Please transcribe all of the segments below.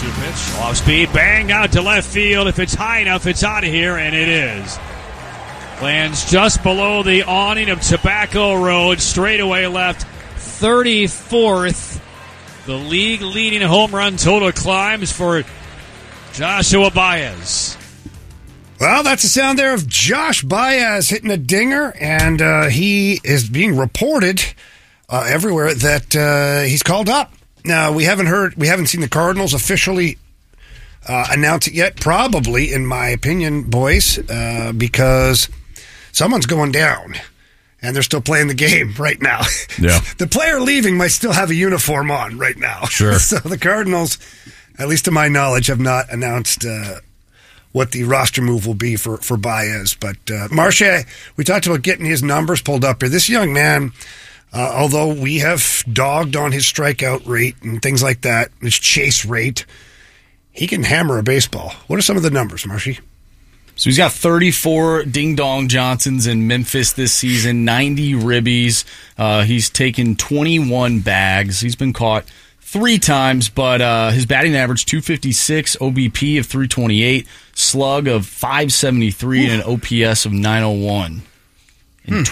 2 pitch. Off speed, bang out to left field. If it's high enough, it's out of here, and it is. Lands just below the awning of Tobacco Road, straightaway left, 34th. The league-leading home run total climbs for Joshua Baez. Well, that's the sound there of Josh Baez hitting a dinger, and he is being reported everywhere that he's called up. Now, we haven't seen the Cardinals officially announce it yet, probably, in my opinion, boys, because someone's going down, and they're still playing the game right now. Yeah. The player leaving might still have a uniform on right now. Sure. So the Cardinals, at least to my knowledge, have not announced what the roster move will be for Baez. But Marche, we talked about getting his numbers pulled up here. This young man, although we have dogged on his strikeout rate and things like that, his chase rate, he can hammer a baseball. What are some of the numbers, Marshy? So he's got 34 ding-dong Johnsons in Memphis this season, 90 ribbies. He's taken 21 bags. He's been caught 3 times, but his batting average, 256, OBP of 328, slug of 573, and an OPS of 901 in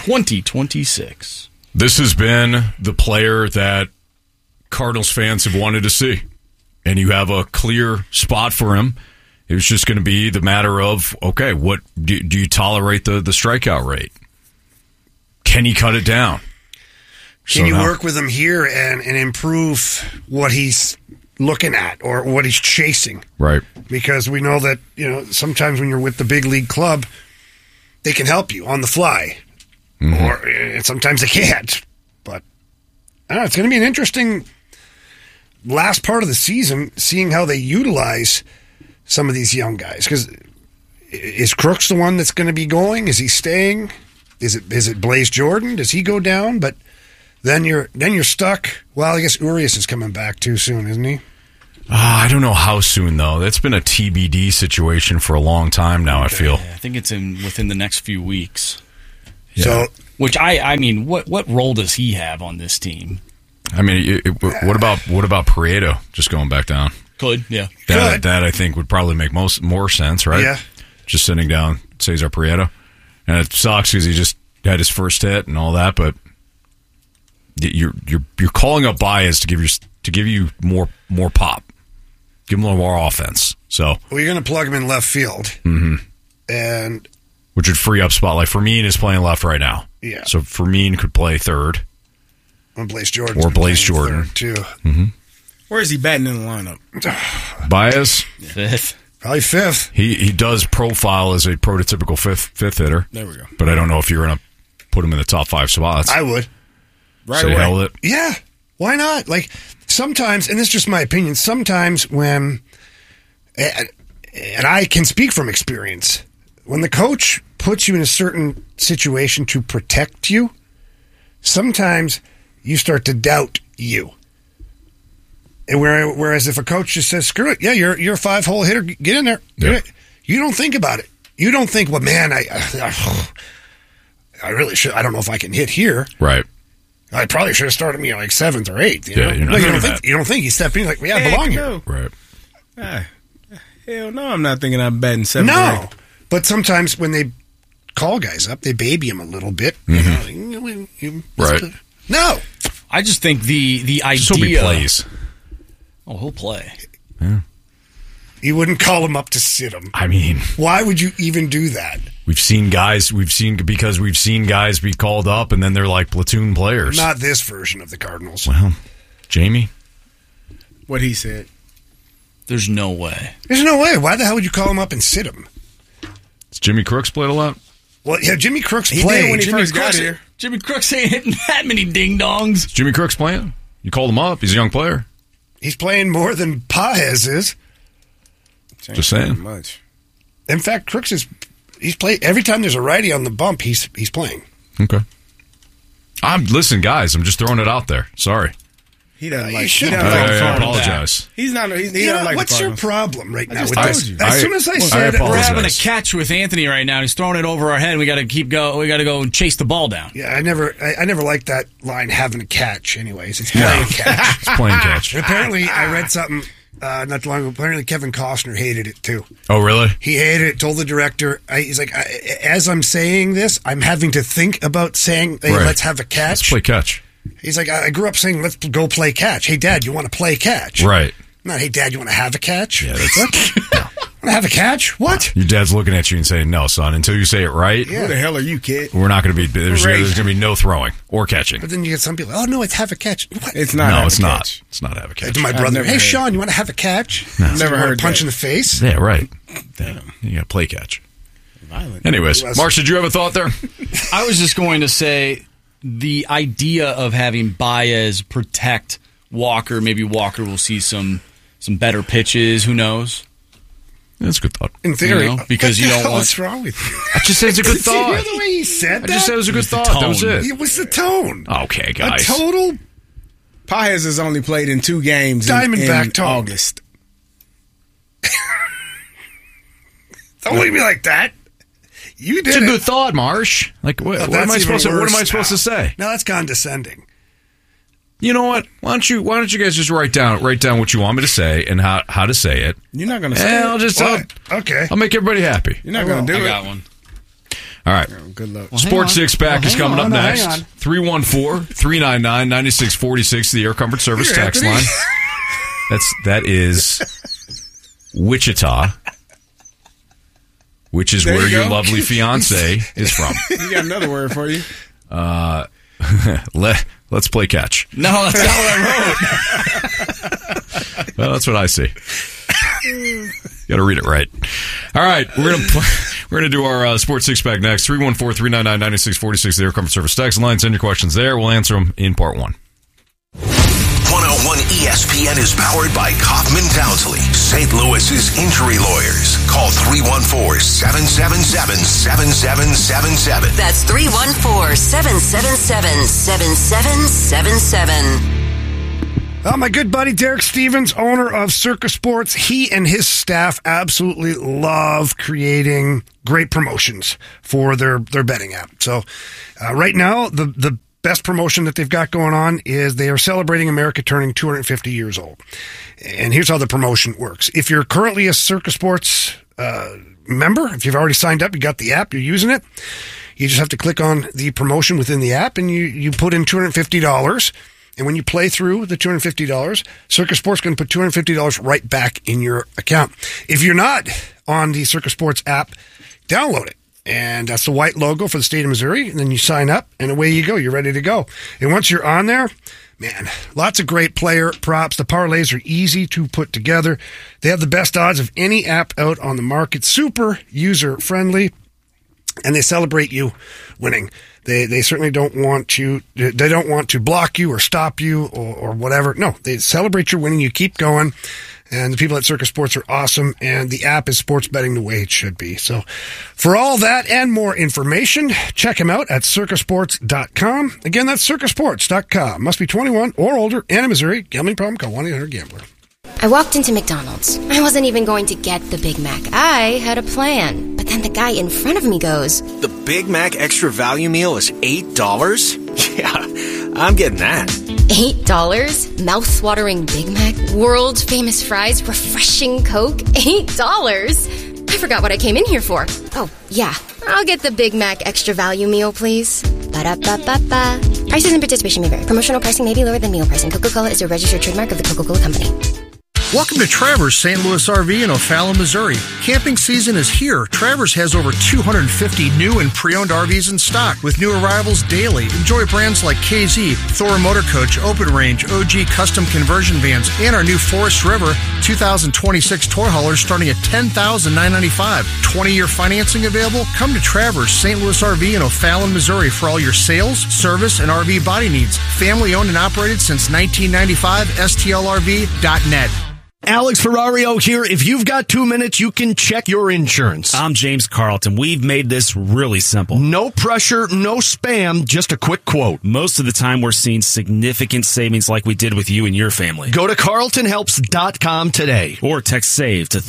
2026. This has been the player that Cardinals fans have wanted to see, and you have a clear spot for him. It was just going to be the matter of, okay, what do you tolerate the strikeout rate? Can he cut it down? Can you work with him here and improve what he's looking at or what he's chasing? Right. Because we know that, sometimes when you're with the big league club, they can help you on the fly. Mm-hmm. And sometimes they can't. But I don't know, it's going to be an interesting last part of the season, seeing how they utilize some of these young guys. Because is Crooks the one that's going to be going? Is he staying? Is it Blaze Jordan? Does he go down? But then you're stuck. Well, I guess Urias is coming back too soon, isn't he? I don't know how soon, though. That's been a TBD situation for a long time now, okay. I feel. Yeah, I think it's within the next few weeks. Yeah. So, which I mean, what role does he have on this team? I mean, what about Prieto just going back down? Could, yeah. That I think would probably make more sense, right? Yeah. Just sitting down Cesar Prieto. And it sucks because he just had his first hit and all that, but you're calling up Baez to give you more pop. Give him a little more offense. So you're going to plug him in left field. Mm-hmm. And which would free up spot. Like Fermin is playing left right now. Yeah. So Fermin could play third. Or Blaze Jordan. Too. Mm-hmm. Where is he batting in the lineup? Baez? Fifth. Probably fifth. He does profile as a prototypical fifth hitter. There we go. But I don't know if you're going to put him in the top 5 spots. I would. Right away. Hell it. Yeah. Why not? Like, sometimes, and this is just my opinion, sometimes when, and I can speak from experience, when the coach puts you in a certain situation to protect you, sometimes you start to doubt you. And whereas if a coach just says, screw it, yeah, you're a 5-hole hitter, get in there. Yep. You don't think about it. You don't think, well, man, I really should. I don't know if I can hit here. Right. I probably should have started me like 7th or 8th. You don't think you step in like, yeah, I belong here. Right. Hell no, I'm not thinking I'm batting 7th. No, but sometimes when they call guys up, they baby them a little bit. Mm-hmm. Right. No, I just think the idea. So he plays. Oh, he'll play. Yeah. You wouldn't call him up to sit him. I mean, why would you even do that? We've seen guys be called up and then they're like platoon players. Not this version of the Cardinals. Well, Jamie? What he said. There's no way. There's no way. Why the hell would you call him up and sit him? Has Jimmy Crooks played a lot? Well, yeah, Jimmy Crooks played. He did when he first got here. Jimmy Crooks ain't hitting that many ding-dongs. Is Jimmy Crooks playing? You called him up. He's a young player. He's playing more than Paez is. Just saying. Much. In fact, Crooks he's played every time there's a righty on the bump. He's playing. Okay. Listen, guys. I'm just throwing it out there. Sorry. He doesn't like. I apologize. He's not. He doesn't like. What's your problem right now with told this? you. As soon as I said we're having a catch with Anthony right now. He's throwing it over our head. We got to keep go. We got to go and chase the ball down. Yeah, I never liked that line. Having a catch. Anyways, it's playing catch. It's playing catch. Apparently, I read something. not too long ago. Apparently, Kevin Costner hated it too. Oh, really? He hated it. Told the director, he's like, as I'm saying this, I'm having to think about saying, hey, Right. let's have a catch. Let's play catch. He's like, I grew up saying, let's go play catch. Hey, Dad, you want to play catch? Right. Not, hey, Dad, you want to have a catch? Yeah, that's... What? Want to have a catch? What? Your dad's looking at you and saying, no, son, until you say it right, Who the hell are you, kid? we're not going to be, there's Right. going to be no throwing or catching. But then you get some people, oh, no, it's have a catch. What? It's not. No, have it's a not. catch. It's not have a catch. To my I've brother, never hey, heard. Sean, you want to have a catch? Never You wanna heard punch that. in the face? Yeah, right. You got to play catch. Violent. Anyways, Marsh, did you have a thought there? I was just going to say the idea of having Baez protect Walker. Maybe Walker will see some better pitches. Who knows? That's a good thought. In theory. You know, because What you the don't hell want- What's wrong with you? I just said it's a good Did you hear thought. the way he said I that? just said it was a good the thought. That was tone. it. It was the tone. Okay, A guys. total Paez has only played in 2 games Diamondback in tone. August. Don't look at me like that. You did It's a it. good thought, Marsh. Like, what Oh, am I that's supposed to? even What am I worse supposed now. to say? Now that's condescending. You know what? Why don't you guys just write down what you want me to say and how to say it? You're not going to say And it. I'll just Okay. I'll make everybody happy. You're not going to do I it. got one. All right. Good luck. Sports Six Pack is hang coming up on, next. hang on. 314-399-9646, the Air Comfort Service Here, text Anthony. line. That is Wichita, which is There where you your go. lovely fiance is from. We got another word for you. Let's play catch. No, that's not what I wrote. Well, that's what I see. Got to read it right. All right, we're gonna do our Sports Six Pack next. 314-399-9646, the Air Comfort Service text line. Send your questions there. We'll answer them in part 1. 101 ESPN is powered by Kaufman Townsley, St. Louis's injury lawyers. Call 314-777-7777. That's 314-777-7777. Well, my good buddy Derek Stevens, owner of Circa Sports, he and his staff absolutely love creating great promotions for their betting app. So right now, the best promotion that they've got going on is they are celebrating America turning 250 years old. And here's how the promotion works. If you're currently a Circa Sports member, if you've already signed up, you got the app, you're using it, you just have to click on the promotion within the app and you put in $250. And when you play through the $250, Circa Sports going to put $250 right back in your account. If you're not on the Circa Sports app, download it. And that's the white logo for the state of Missouri. And then you sign up, and away you go. You're ready to go. And once you're on there, man, lots of great player props. The parlays are easy to put together. They have the best odds of any app out on the market. Super user-friendly. And they celebrate you winning. They certainly don't want to block you or stop you or whatever. No, they celebrate your winning. You keep going. And the people at Circa Sports are awesome. And the app is sports betting the way it should be. So for all that and more information, check them out at circasports.com. Again, that's circasports.com. Must be 21 or older and in Missouri. Gambling problem? Call 1-800-GAMBLER. I walked into McDonald's. I wasn't even going to get the Big Mac. I had a plan. But then the guy in front of me goes, The Big Mac Extra Value Meal is $8? Yeah, I'm getting that. $8? Mouth-watering Big Mac, world-famous fries, refreshing Coke, $8? I forgot what I came in here for. Oh, yeah. I'll get the Big Mac Extra Value Meal, please. Ba-da-ba-ba-ba. Prices and participation may vary. Promotional pricing may be lower than meal pricing. Coca-Cola is a registered trademark of the Coca-Cola Company. Welcome to Travers St. Louis RV in O'Fallon, Missouri. Camping season is here. Travers has over 250 new and pre-owned RVs in stock with new arrivals daily. Enjoy brands like KZ, Thor Motor Coach, Open Range, OG Custom Conversion Vans, and our new Forest River 2026 tour haulers starting at $10,995. 20-year financing available? Come to Travers St. Louis RV in O'Fallon, Missouri for all your sales, service, and RV body needs. Family owned and operated since 1995. STLRV.net. Alex Ferrario here. If you've got 2 minutes, you can check your insurance. I'm James Carlton. We've made this really simple. No pressure, no spam, just a quick quote. Most of the time, we're seeing significant savings like we did with you and your family. Go to carltonhelps.com today. Or text SAVE to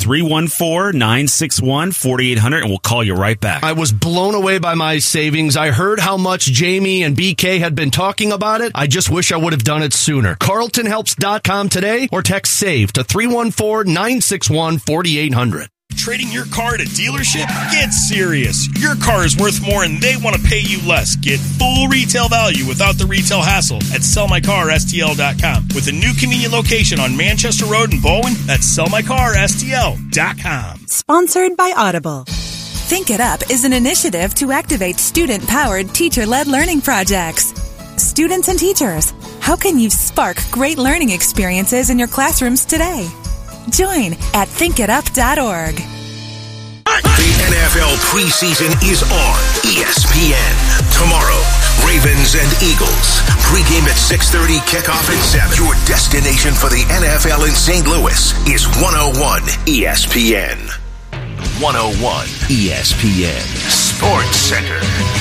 314-961-4800 and we'll call you right back. I was blown away by my savings. I heard how much Jamie and BK had been talking about it. I just wish I would have done it sooner. carltonhelps.com today or text SAVE to 314-961-4800. 314-961-4800. Trading your car at a dealership? Get serious. Your car is worth more and they want to pay you less. Get full retail value without the retail hassle at sellmycarstl.com. With a new convenient location on Manchester Road in Bowen, that's sellmycarstl.com. Sponsored by Audible. Think It Up is an initiative to activate student-powered, teacher-led learning projects. Students and teachers, how can you spark great learning experiences in your classrooms today? Join at thinkitup.org. The NFL preseason is on ESPN. Tomorrow, Ravens and Eagles. Pregame at 6:30, kickoff at 7. Your destination for the NFL in St. Louis is 101 ESPN. 101 ESPN Sports Center.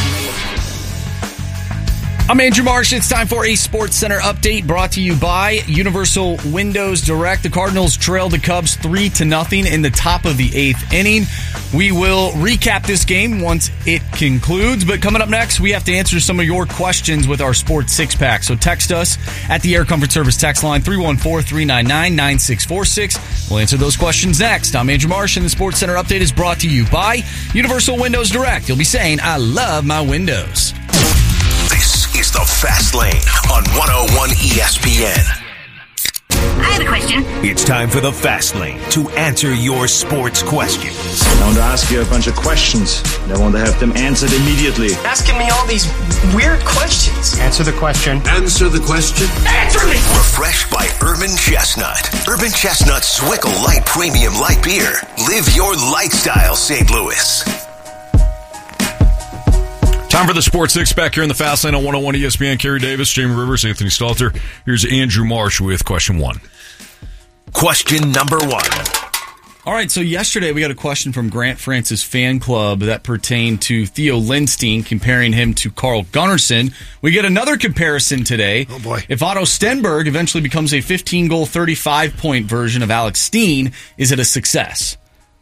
I'm Andrew Marsh. It's time for a Sports Center update brought to you by Universal Windows Direct. The Cardinals trailed the Cubs 3-0 in the top of the 8th inning. We will recap this game once it concludes, but coming up next, we have to answer some of your questions with our Sports Six-Pack. So text us at the Air Comfort Service text line 314-399-9646. We'll answer those questions next. I'm Andrew Marsh, and the Sports Center update is brought to you by Universal Windows Direct. You'll be saying, I love my windows. This is the Fast Lane on 101 ESPN. I have a question. It's time for the Fast Lane to answer your sports questions. I want to ask you a bunch of questions, and I want to have them answered immediately. Asking me all these weird questions. Answer the question. Answer the question. Answer me! Refreshed by Urban Chestnut. Urban Chestnut Swickle Light Premium Light Beer. Live your lifestyle, St. Louis. Time for the Sports Six-Pack here in the Fast Lane on 101 ESPN. Kerry Davis, Jamie Rivers, Anthony Stalter. Here's Andrew Marsh with question 1. Question number 1. All right, so yesterday we got a question from Grant Francis Fan Club that pertained to Theo Lindstein, comparing him to Carl Gunnarsson. We get another comparison today. Oh, boy. If Otto Stenberg eventually becomes a 15-goal, 35-point version of Alex Steen, is it a success?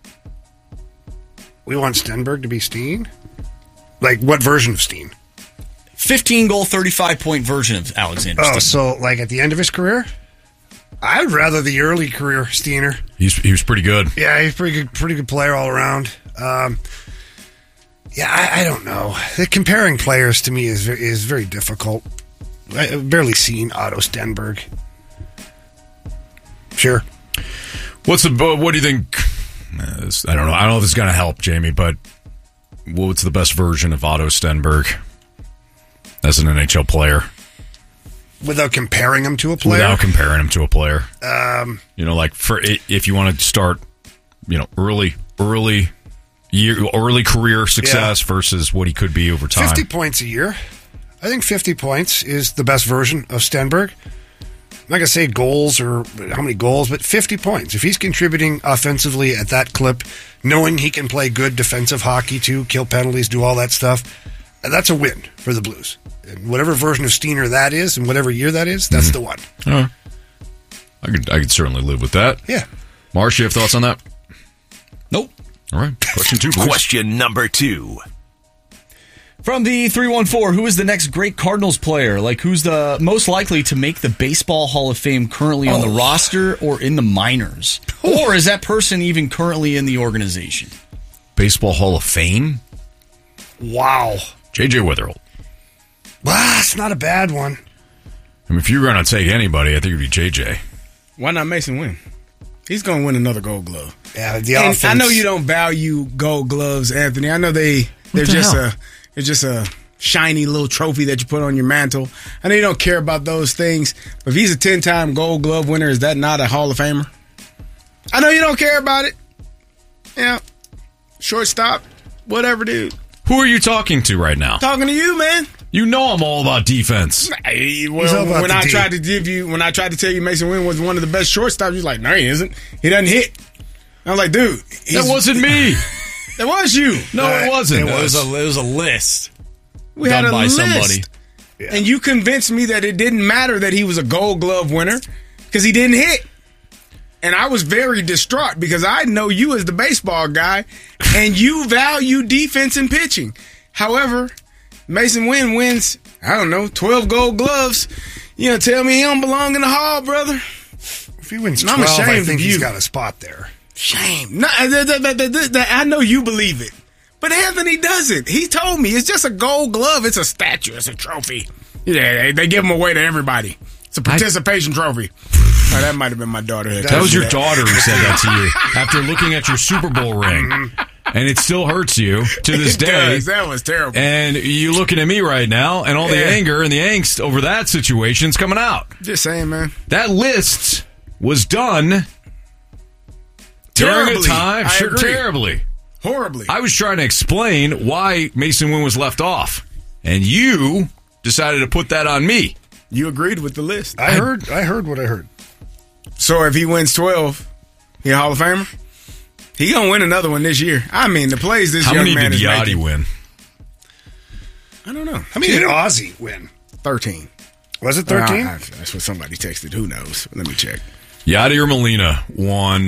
We want Stenberg to be Steen? Like, what version of Steen? 15-goal, 35-point version of Alexander Steen. Oh, so, like, at the end of his career? I'd rather the early career Steener. He was pretty good. Yeah, he's pretty good player all around. I don't know. Comparing players to me is very difficult. I've barely seen Otto Stenberg. Sure. What do you think? I don't know. I don't know if it's going to help, Jamie, but what's the best version of Otto Stenberg as an NHL player? Without comparing him to a player? Like if you want to start, early career success versus what he could be over time. 50 points a year. I think 50 points is the best version of Stenberg. I'm not going to say goals or how many goals, but 50 points. If he's contributing offensively at that clip, knowing he can play good defensive hockey too, kill penalties, do all that stuff, that's a win for the Blues. And whatever version of Steener that is, and whatever year that is, that's the one. I could certainly live with that. Yeah. Marsh, you have thoughts on that? Nope. All right. Question 2, please. Question number 2. From the 314, who is the next great Cardinals player? Like, who's the most likely to make the Baseball Hall of Fame currently on the roster or in the minors? Or is that person even currently in the organization? Baseball Hall of Fame? Wow. J.J. Wetherell. Wow, it's not a bad one. I mean, if you're going to take anybody, I think it'd be J.J. Why not Mason Wynn? He's going to win another Gold Glove. Yeah, the offense. I know you don't value Gold Gloves, Anthony. I know they're just a shiny little trophy that you put on your mantle. I know you don't care about those things, but if he's a 10-time Gold Glove winner, is that not a Hall of Famer? I know you don't care about it. Yeah, shortstop, whatever, dude. Who are you talking to right now? Talking to you, man. You know I'm all about defense. Well, when I tried to tell you Mason Wynn was one of the best shortstops, you're like, no, he isn't. He doesn't hit. I was like, dude, that wasn't me. That was you. No, it wasn't. It was a list. We done had a by list. somebody. Yeah. And you convinced me that it didn't matter that he was a Gold Glove winner because he didn't hit. And I was very distraught because I know you as the baseball guy and you value defense and pitching. However, Mason Wynn wins, 12 Gold Gloves. You gonna tell me he don't belong in the Hall, brother? If he wins I'm 12, I ashamed think of he's you. got a spot there. Shame. No, I know you believe it, but Anthony doesn't. He told me it's just a Gold Glove. It's a statue. It's a trophy. Yeah, they give them away to everybody. It's a participation trophy. Oh, that might have been my daughter. That was your daughter who said that to you after looking at your Super Bowl ring. And it still hurts you to this It day. does. That was terrible. And you looking at me right now, and all the anger and the angst over that situation's coming out. Just saying, man. That list was done during a Terribly. time, I agree. terribly. Horribly. I was trying to explain why Mason Wynn was left off, and you decided to put that on me. You agreed with the list. I heard what I heard. So if he wins 12, he a Hall of Famer? He gonna win another one this year. I mean, the plays this How young many man did is Yachty making. win? I don't know. How many did Ozzy win? 13. Was it 13? That's what somebody texted. Who knows? Let me check. Yachty or Molina won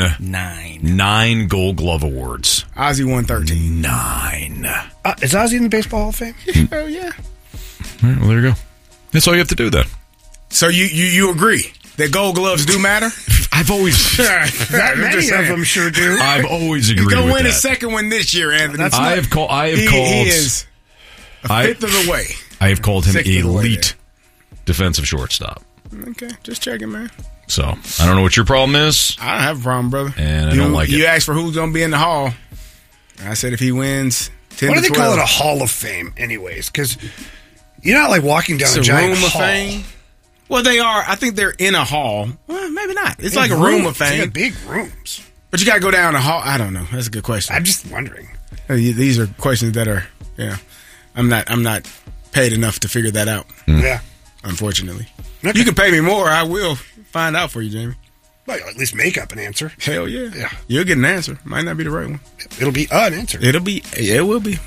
9 Gold Glove awards. Ozzy won 13. 9. Is Ozzy in the Baseball Hall of Fame? Hell yeah. All right, well, there you go. That's all you have to do then. So you agree that Gold Gloves do matter? I've always That many of them sure do. I've always agreed He's gonna with win that. his second one this year, Anthony. I have called. He is a fifth of the way. I have called him Sixth of the way elite defensive shortstop. Okay, just checking, man. So I don't know what your problem is, I don't have a problem, brother. and I don't like You it. asked for who's gonna be in the Hall. I said if he wins 10 Why to do they 12. call it a Hall of Fame, anyways? Because you're not like walking down It's a a giant room of hall. fame. Well, they are. I think they're in a hall. Well, maybe not. It's like a room of They fame. got big rooms. But you got to go down a hall. I don't know. That's a good question. I'm just wondering. These are questions that are, I'm not paid enough to figure that out. Yeah. Unfortunately. Okay. You can pay me more. I will find out for you, Jamie. Well, you'll at least make up an answer. Hell yeah. Yeah. You'll get an answer. Might not be the right one. It'll be an answer. It will be.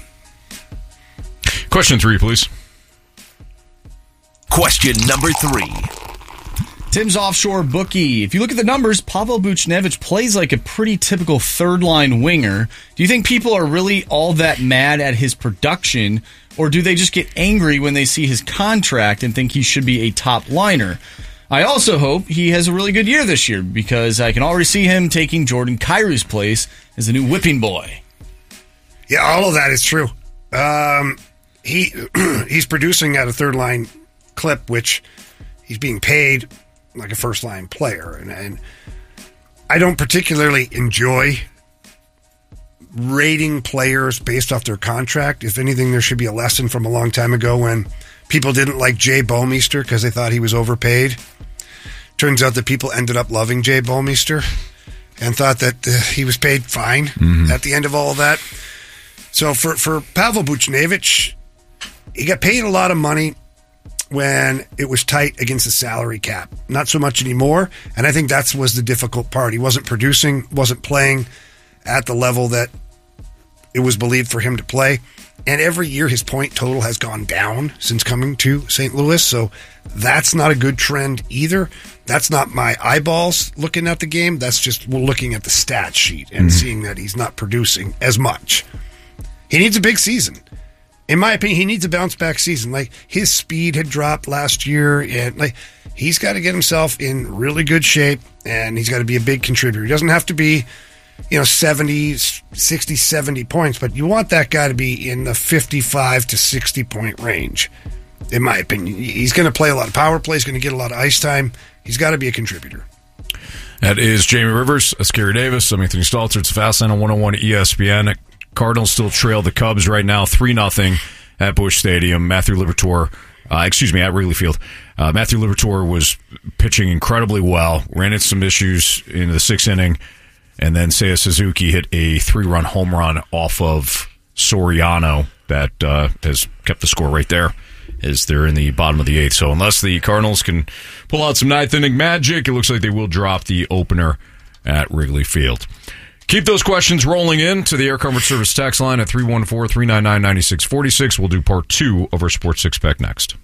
Question 3, please. Question number 3. Tim's offshore bookie. If you look at the numbers, Pavel Buchnevich plays like a pretty typical third-line winger. Do you think people are really all that mad at his production, or do they just get angry when they see his contract and think he should be a top liner? I also hope he has a really good year this year, because I can already see him taking Jordan Kyrie's place as the new whipping boy. Yeah, all of that is true. He's producing at a third line clip, which he's being paid like a first line player, and I don't particularly enjoy rating players based off their contract. If anything, there should be a lesson from a long time ago when people didn't like Jay Bouwmeester because they thought he was overpaid. Turns out that people ended up loving Jay Bouwmeester and thought that he was paid fine at the end of all of that. So for Pavel Buchnevich, he got paid a lot of money when it was tight against the salary cap. Not so much anymore, and I think that was the difficult part. He wasn't producing, wasn't playing at the level that it was believed for him to play. And every year his point total has gone down since coming to St. Louis, so that's not a good trend either. That's not my eyeballs looking at the game. That's just looking at the stat sheet and seeing that he's not producing as much. He needs a big season. In my opinion, he needs a bounce back season. Like, his speed had dropped last year, and like, he's got to get himself in really good shape, and he's got to be a big contributor. He doesn't have to be, 60, 70 points, but you want that guy to be in the 55 to 60 point range, in my opinion. He's going to play a lot of power play. He's going to get a lot of ice time. He's got to be a contributor. That is Jamie Rivers, Scary Davis. I'm Anthony Stalter. It's Fastline on 101 ESPN. Cardinals still trail the Cubs right now, 3-0 at Busch Stadium. at Wrigley Field. Matthew Liberatore was pitching incredibly well, ran into some issues in the 6th inning, and then Seiya Suzuki hit a 3-run home run off of Soriano that has kept the score right there as they're in the bottom of the 8th. So unless the Cardinals can pull out some 9th inning magic, it looks like they will drop the opener at Wrigley Field. Keep those questions rolling in to the Air Comfort Service text line at 314-399-9646. We'll do part 2 of our Sports Six Pack next.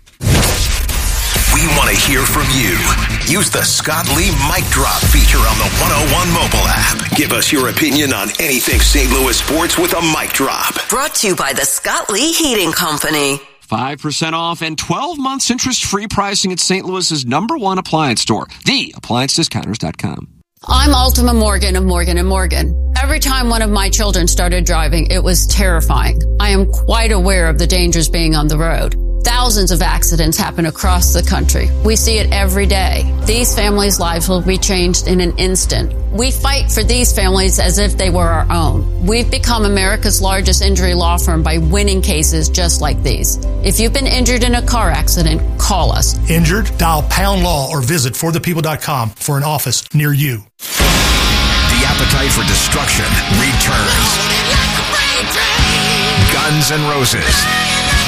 We want to hear from you. Use the Scott Lee Mic Drop feature on the 101 mobile app. Give us your opinion on anything St. Louis sports with a mic drop. Brought to you by the Scott Lee Heating Company. 5% off and 12 months interest-free pricing at St. Louis's #1 appliance store, theappliancediscounters.com. I'm Ultima Morgan of Morgan & Morgan. Every time one of my children started driving, it was terrifying. I am quite aware of the dangers being on the road. Thousands of accidents happen across the country. We see it every day. These families' lives will be changed in an instant. We fight for these families as if they were our own. We've become America's largest injury law firm by winning cases just like these. If you've been injured in a car accident, call us. Injured? Dial pound law or visit forthepeople.com for an office near you. The appetite for destruction returns. Guns N' Roses.